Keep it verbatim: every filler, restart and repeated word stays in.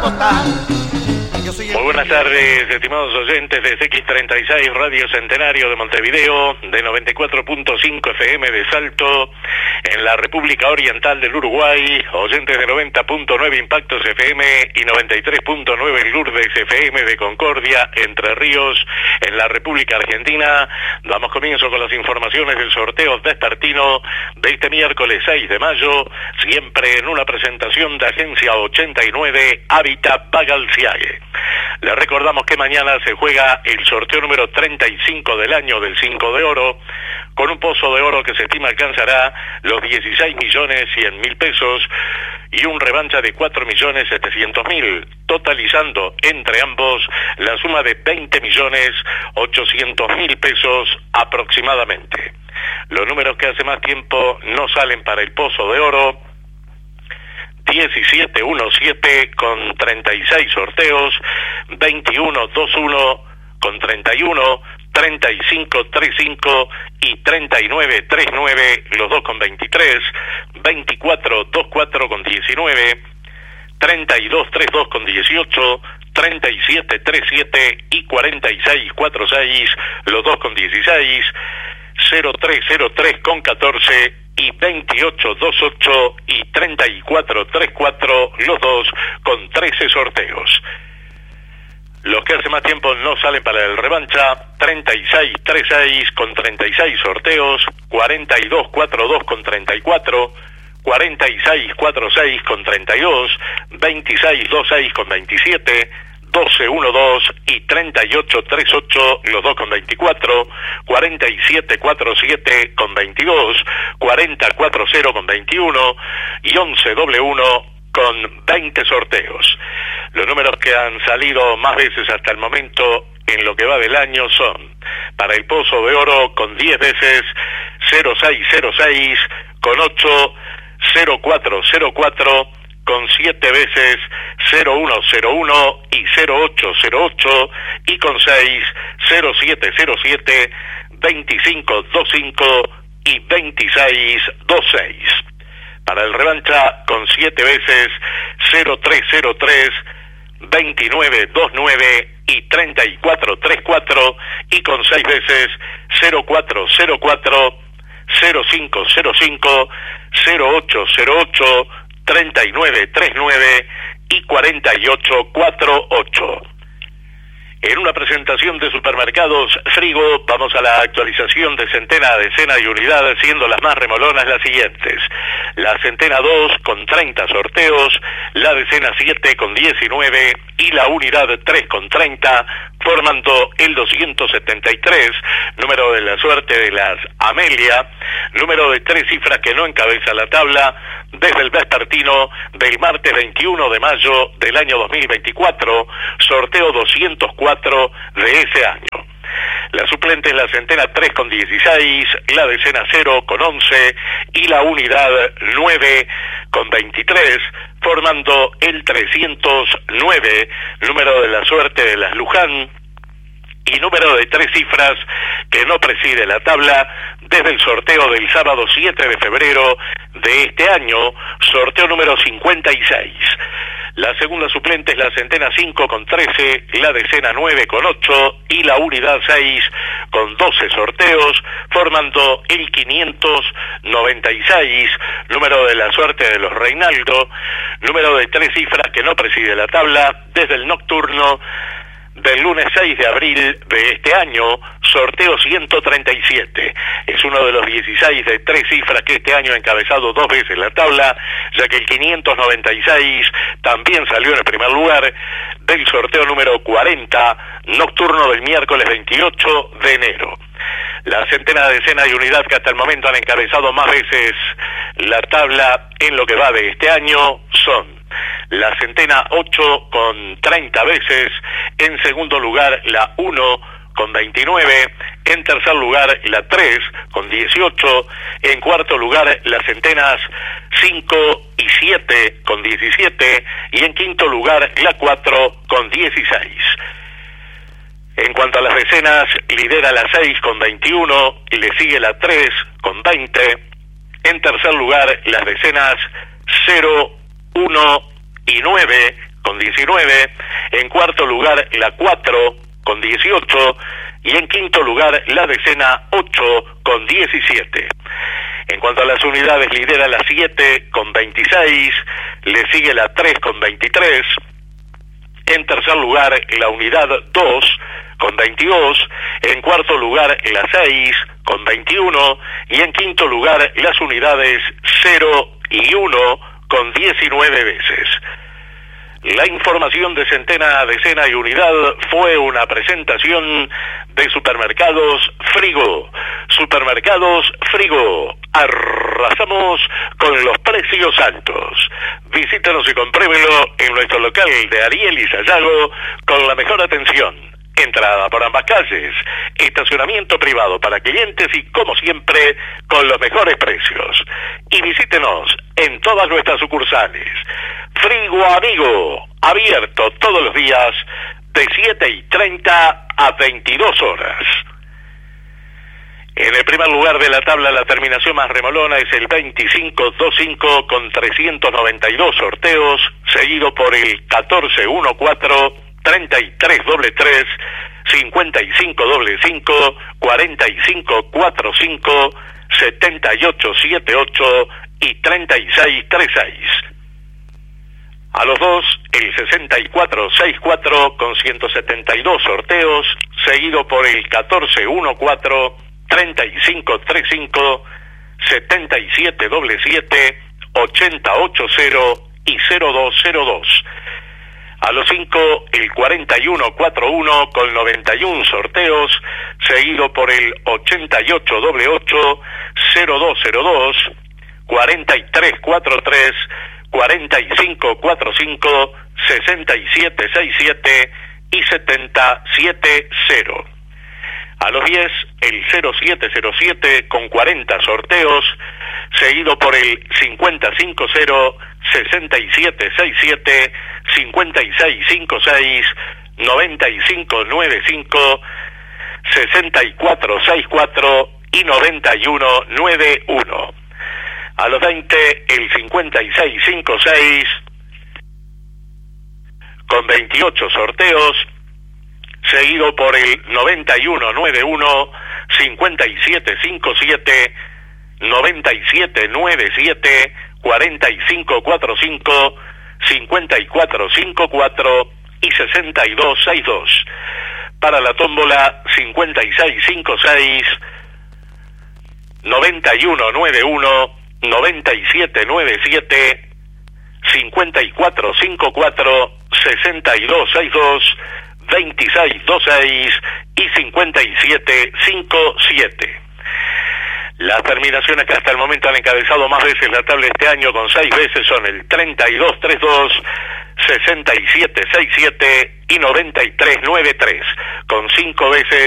Muy buenas tardes, estimados oyentes de X treinta y seis Radio Centenario de Montevideo, de noventa y cuatro punto cinco F M de Salto, en la República Oriental del Uruguay, oyentes de noventa punto nueve Impactos F M y noventa y tres punto nueve Lourdes F M de Concordia, Entre Ríos, en la República Argentina. Damos comienzo con las informaciones del sorteo vespertino de este miércoles seis de mayo, siempre en una presentación de Agencia ochenta y nueve Hábitat Bagalciague. Les recordamos que mañana se juega el sorteo número treinta y cinco del año del cinco de oro, con un pozo de oro que se estima alcanzará los dieciséis millones cien mil pesos y un revancha de cuatro millones setecientos mil, totalizando entre ambos la suma de veinte millones ochocientos mil pesos aproximadamente. Los números que hace más tiempo no salen para el pozo de oro: diecisiete diecisiete con treinta y seis sorteos, veintiuno veintiuno con treinta y uno, treinta y cinco treinta y cinco y treinta y nueve treinta y nueve, los dos con veintitrés, veinticuatro veinticuatro con diecinueve, treinta y dos treinta y dos con dieciocho, treinta y siete treinta y siete y cuarenta y seis cuarenta y seis, los dos con dieciséis, cero tres cero tres con catorce y veintiocho veintiocho y treinta y cuatro treinta y cuatro, los dos con trece sorteos. Los que hace más tiempo no salen para el revancha: treinta y seis treinta y seis con treinta y seis sorteos, cuarenta y dos cuarenta y dos con treinta y cuatro, cuarenta y seis cuarenta y seis con treinta y dos, veintiséis veintiséis con veintisiete, doce doce y treinta y ocho treinta y ocho, los dos con veinticuatro, cuarenta y siete cuarenta y siete con veintidós, cuarenta cuarenta con veintiuno y once doble uno con veinte sorteos. Los números que han salido más veces hasta el momento en lo que va del año son: para el pozo de oro con diez veces cero seis cero seis, con ocho cero cuatro cero cuatro, con siete veces cero uno cero uno y cero ocho cero ocho, y con seis cero siete cero siete, veinticinco veinticinco y veintiséis veintiséis. Para el revancha con siete veces cero tres cero tres, veintinueve veintinueve y treinta y cuatro treinta y cuatro, y con seis veces cero cuatro cero cuatro, cero cinco cero cinco, cero ocho cero ocho, treinta y nueve treinta y nueve y cuarenta y ocho cuarenta y ocho. En una presentación de Supermercados Frigo, vamos a la actualización de centena, decena y unidad, siendo las más remolonas las siguientes: la centena dos con treinta sorteos, la decena siete con diecinueve y la unidad tres con treinta, formando el doscientos setenta y tres, número de la suerte de las Amelia, número de tres cifras que no encabeza la tabla desde el vespertino del martes veintiuno de mayo del año dos mil veinticuatro, sorteo doscientos cuatro de ese año. La suplente es la centena tres con dieciséis, la decena cero con once y la unidad nueve con veintitrés, formando el trescientos nueve, número de la suerte de las Luján, y número de tres cifras que no preside la tabla desde el sorteo del sábado siete de febrero de este año, sorteo número cincuenta y seis. La segunda suplente es la centena cinco con trece, la decena nueve con ocho y la unidad seis con doce sorteos, formando el quinientos noventa y seis, número de la suerte de los Reinaldo, número de tres cifras que no preside la tabla desde el nocturno del lunes seis de abril de este año, sorteo ciento treinta y siete. Es uno de los dieciséis de tres cifras que este año ha encabezado dos veces la tabla, ya que el quinientos noventa y seis también salió en el primer lugar del sorteo número cuarenta, nocturno del miércoles veintiocho de enero. La centena, decena y unidad que hasta el momento han encabezado más veces la tabla en lo que va de este año son: la centena ocho con treinta veces, en segundo lugar la uno con veintinueve, en tercer lugar la tres con dieciocho, en cuarto lugar las centenas cinco y siete con diecisiete y en quinto lugar la cuatro con dieciséis. En cuanto a las decenas, lidera la seis con veintiuno, le sigue la tres con veinte, en tercer lugar las decenas cero, uno y nueve con diecinueve, en cuarto lugar la cuatro con dieciocho y en quinto lugar la decena ocho con diecisiete. En cuanto a las unidades, lidera la siete con veintiséis, le sigue la tres con veintitrés, en tercer lugar la unidad dos con veintidós, en cuarto lugar la seis con veintiuno y en quinto lugar las unidades cero y uno con diecinueve veces. La información de centena a decena y unidad fue una presentación de Supermercados Frigo. Supermercados Frigo. Arrasamos con los precios altos. Visítanos y compruébelo en nuestro local de Ariel y Sayago con la mejor atención. Entrada por ambas calles, estacionamiento privado para clientes y, como siempre, con los mejores precios. Y visítenos en todas nuestras sucursales. Frigo Amigo, abierto todos los días de siete y treinta a veintidós horas. En el primer lugar de la tabla, la terminación más remolona es el veinticinco veinticinco con trescientos noventa y dos sorteos, seguido por el catorce catorce, treinta y tres doble tres, cincuenta y cinco doble cinco, cuarenta y cinco cuarenta y cinco, setenta y ocho setenta y ocho y treinta y seis treinta y seis. A los dos, el sesenta y cuatro sesenta y cuatro con ciento setenta y dos sorteos, seguido por el catorce catorce, treinta y cinco treinta y cinco, setenta y siete doble siete, ochenta ochenta y cero dos cero dos. A los cinco, el cuarenta y uno cuarenta y uno con noventa y uno sorteos, seguido por el ochenta y ocho doble ocho, cero dos cero dos, cuarenta y tres cuarenta y tres, cuarenta y cinco cuarenta y cinco, sesenta y siete sesenta y siete y setenta setenta. A los diez, el cero siete cero siete con cuarenta sorteos, seguido por el cincuenta cincuenta, sesenta y siete sesenta y siete, cincuenta y seis cincuenta y seis, noventa y cinco noventa y cinco, sesenta y cuatro sesenta y cuatro y noventa y uno noventa y uno. A los veinte, el cincuenta y seis cincuenta y seis con veintiocho sorteos, seguido por el noventa y uno noventa y uno, cincuenta y siete cincuenta y siete, noventa y siete noventa y siete, cuarenta y cinco cuarenta y cinco, cincuenta y cuatro cincuenta y cuatro y sesenta y dos sesenta y dos. Para la tómbola, cincuenta y seis cincuenta y seis, noventa y uno noventa y uno, noventa y siete noventa y siete, cincuenta y cuatro cincuenta y cuatro, sesenta y dos sesenta y dos, veintiséis veintiséis y cincuenta y siete cincuenta y siete. Las terminaciones que hasta el momento han encabezado más veces la tabla este año con seis veces son el treinta y dos treinta y dos, sesenta y siete sesenta y siete y noventa y tres noventa y tres, con cinco veces